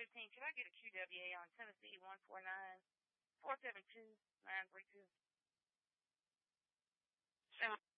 7:15. Can I get a QWA on Tennessee 149-472-932?